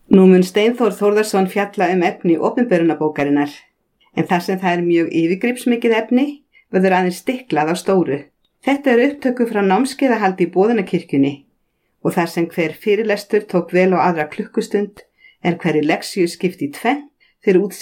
Nú mun Steinþór Þórðarson fjalla efni opinberunarbókarinnar, en þar sem það mjög yfirgripsmikið efni verður aðeins stiklað á stóru. Þetta upptöku frá námskeiðahaldi í Boðunarkirkjunni og þar sem hver fyrirlestur tók vel á aðra klukkustund hverri leksíu skipt í tvennt fyrir